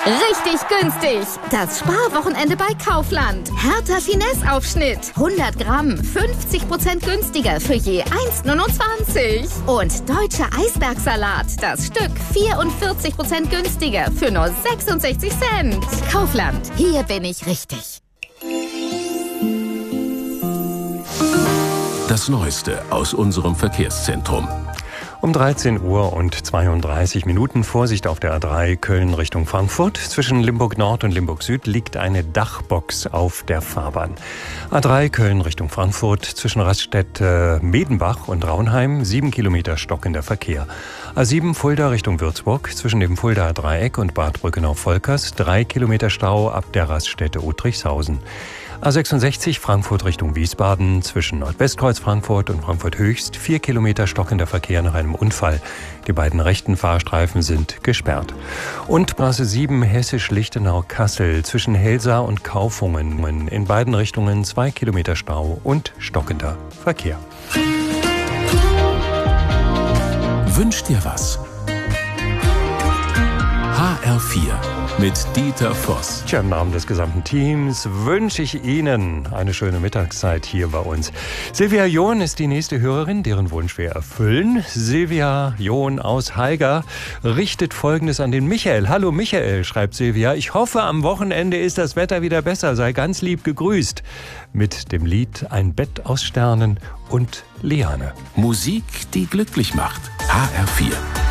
Richtig günstig. Das Sparwochenende bei Kaufland. Hertha Finesse-Aufschnitt. 100 Gramm. 50% günstiger für je 1,29. Und deutscher Eisbergsalat. Das Stück 44% günstiger für nur 66 Cent. Kaufland. Hier bin ich richtig. Das Neueste aus unserem Verkehrszentrum. Um 13 Uhr und 32 Minuten Vorsicht auf der A3 Köln Richtung Frankfurt. Zwischen Limburg Nord und Limburg Süd liegt eine Dachbox auf der Fahrbahn. A3 Köln Richtung Frankfurt zwischen Raststätte Medenbach und Raunheim 7 Kilometer stockender Verkehr. A7 Fulda Richtung Würzburg zwischen dem Fuldaer Dreieck und Bad Brückenau-Volkers 3 Kilometer Stau ab der Raststätte Uttrichshausen. A66 Frankfurt Richtung Wiesbaden zwischen Nordwestkreuz Frankfurt und Frankfurt Höchst 4 Kilometer stockender Verkehr nach einem Unfall. Die beiden rechten Fahrstreifen sind gesperrt. Und Straße 7 Hessisch-Lichtenau-Kassel zwischen Helsa und Kaufungen. In beiden Richtungen 2 Kilometer Stau und stockender Verkehr. Wünsch dir was? HR4 mit Dieter Voss. Tja, im Namen des gesamten Teams wünsche ich Ihnen eine schöne Mittagszeit hier bei uns. Silvia John ist die nächste Hörerin, deren Wunsch wir erfüllen. Silvia John aus Haiger richtet Folgendes an den Michael. Hallo Michael, schreibt Silvia. Ich hoffe, am Wochenende ist das Wetter wieder besser. Sei ganz lieb gegrüßt. Mit dem Lied Ein Bett aus Sternen und Liane. Musik, die glücklich macht. HR4.